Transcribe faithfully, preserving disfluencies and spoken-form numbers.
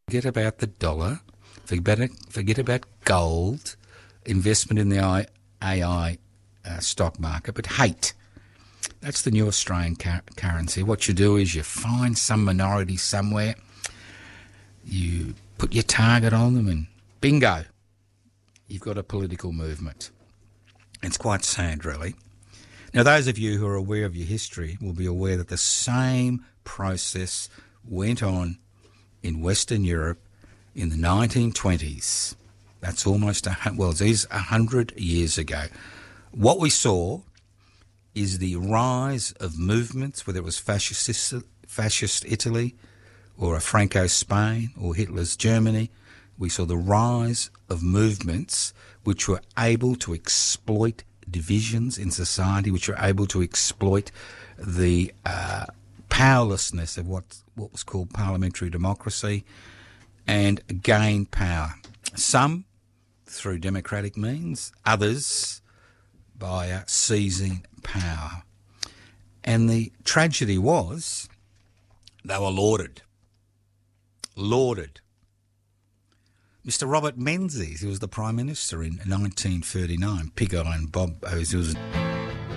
Forget about the dollar, forget, forget about gold, investment in the A I uh, stock market, but hate. That's the new Australian car- currency. What you do is you find some minority somewhere, you put your target on them, and bingo, you've got a political movement. It's quite sad, really. Now, those of you who are aware of your history will be aware that the same process went on in Western Europe in the nineteen twenties. That's almost, a, well, it is one hundred years ago. What we saw is the rise of movements, whether it was fascist, fascist Italy or a Franco Spain or Hitler's Germany. We saw the rise of movements which were able to exploit divisions in society, which were able to exploit the uh, powerlessness of what, what was called parliamentary democracy and gain power. Some through democratic means, others by uh, seizing power. And the tragedy was they were lauded. Lauded. Mister Robert Menzies, who was the Prime Minister in nineteen thirty-nine, Pig Iron Bob, who was